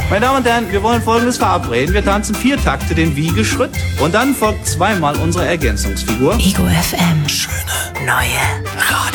Meine Damen und Herren, wir wollen Folgendes verabreden. Wir tanzen 4 Takte den Wiegeschritt und dann folgt zweimal unsere Ergänzungsfigur. Ego FM. Schöne Neue Radio.